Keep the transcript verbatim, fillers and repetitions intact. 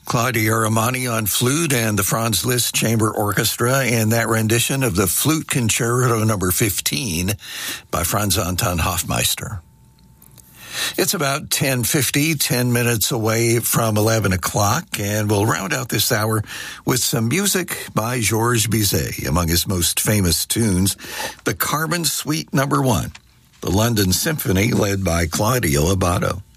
Claudio Romani on flute and the Franz Liszt Chamber Orchestra in that rendition of the Flute Concerto number fifteen by Franz Anton Hofmeister. It's about ten fifty, ten minutes away from eleven o'clock, and we'll round out this hour with some music by Georges Bizet. Among his most famous tunes, the Carbon Suite number one, the London Symphony led by Claudio Abbado.